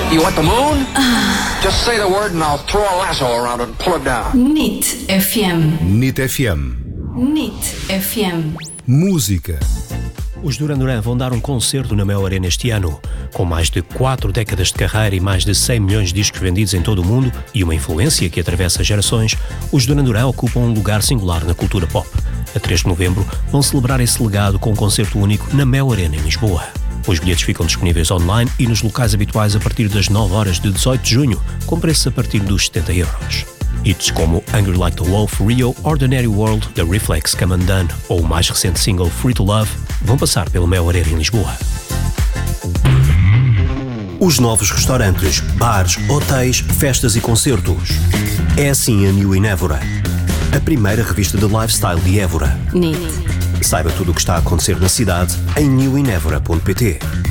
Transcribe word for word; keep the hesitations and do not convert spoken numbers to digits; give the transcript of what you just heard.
You want the moon? Just say the word and I'll throw a lasso around it and pull it down. N I T F M. N I T F M. N I T F M. Música. Os Duran Duran vão dar um concerto na Mel Arena este ano. Com mais de quatro décadas de carreira e mais de cem milhões de discos vendidos em todo o mundo e uma influência que atravessa gerações, os Duran Duran ocupam um lugar singular na cultura pop. A três de novembro vão celebrar esse legado com um concerto único na Mel Arena em Lisboa. Os bilhetes ficam disponíveis online e nos locais habituais a partir das nove horas de dezoito de junho, com preços a partir dos setenta euros. Hits como Angry Like the Wolf, Rio, Ordinary World, The Reflex, Come Undone ou o mais recente single Free to Love vão passar pelo Mel Arena em Lisboa. Os novos restaurantes, bares, hotéis, festas e concertos. É assim a New in Évora, a primeira revista de lifestyle de Évora. N I T. Saiba tudo o que está a acontecer na cidade em new in évora ponto pt.